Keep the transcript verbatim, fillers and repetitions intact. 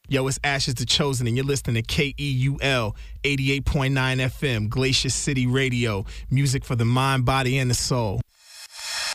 Yo, it's Ashes the Chosen, and you're listening to K E U L eighty-eight point nine F M, Glacier City Radio. Music for the mind, body, and the soul.